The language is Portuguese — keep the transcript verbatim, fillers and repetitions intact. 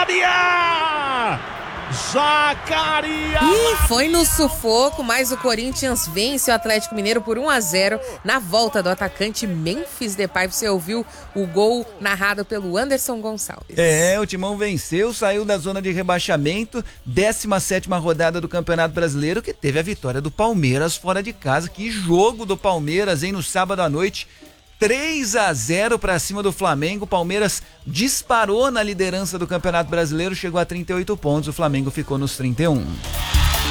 área! Zacarias! E foi no sufoco, mas o Corinthians vence o Atlético Mineiro por um a zero na volta do atacante Memphis Depay. Você ouviu o gol narrado pelo Anderson Gonçalves. É, o Timão venceu, saiu da zona de rebaixamento, décima sétima rodada do Campeonato Brasileiro, que teve a vitória do Palmeiras fora de casa. Que jogo do Palmeiras, hein, no sábado à noite. três a zero para cima do Flamengo. O Palmeiras disparou na liderança do Campeonato Brasileiro, chegou a trinta e oito pontos, o Flamengo ficou nos trinta e um.